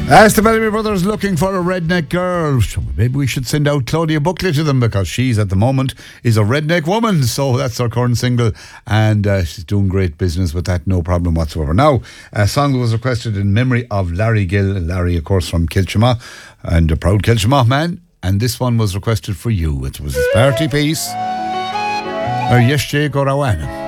As the Bellamy Brothers looking for a redneck girl, maybe we should send out Claudia Buckley to them, because she's at the moment is a redneck woman. So that's her current single, and she's doing great business with that, no problem whatsoever. Now, a song that was requested in memory of Larry Gill. Larry, of course, from Kilchima, and a proud Kilchima man. And this one was requested for you. It was his party piece. Or Yes Jay Gorawana.